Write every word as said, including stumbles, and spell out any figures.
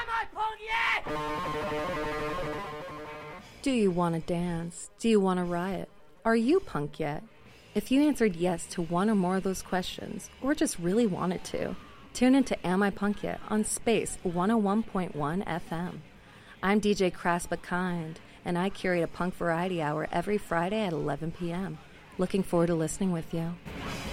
I punk yet? Do you want to dance? Do you want to riot? Are you punk yet? If you answered yes to one or more of those questions, or just really wanted to, tune into Am I Punk Yet on Space one oh one point one F M. I'm D J Crass But Kind, and I curate a punk variety hour every Friday at eleven p.m. Looking forward to listening with you.